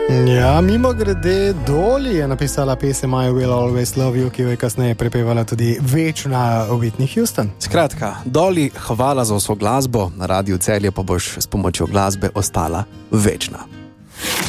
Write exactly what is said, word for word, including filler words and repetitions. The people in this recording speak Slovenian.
Ja, mimo grede, Dolly je napisala pesem I Will Always Love You, ki jo je kasneje prepevala tudi večna Whitney Houston. Skratka, Dolly, hvala za vso glasbo, na Radiu Celje pa boš s pomočjo glasbe ostala večna.